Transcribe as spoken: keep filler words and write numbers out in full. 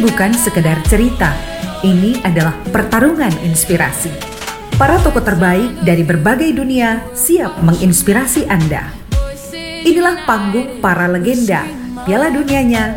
bukan sekedar cerita, ini adalah pertarungan inspirasi. Para tokoh terbaik dari berbagai dunia siap menginspirasi Anda. Inilah panggung para legenda, Piala Dunianya